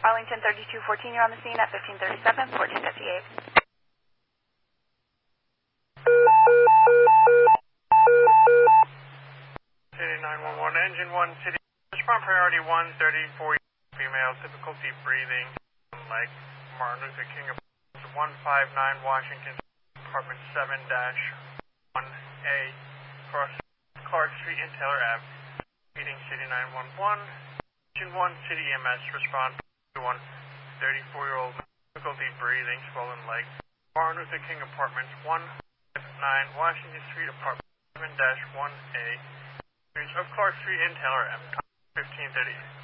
Arlington 3214, you're on the scene at 1537, 1458. City 911, Engine 1, City. Respond priority 134, female, difficulty breathing, like Martin Luther King, 159 Washington, apartment 7-1A, across Clark Street and Taylor Ave. Meeting City 911, Engine 1, City EMS, respond to 34-year-old, difficulty breathing, swollen leg, Martin Luther King, apartments 159 Washington Street, apartment 7-1A, of Clark Street and Taylor Ave, 1530.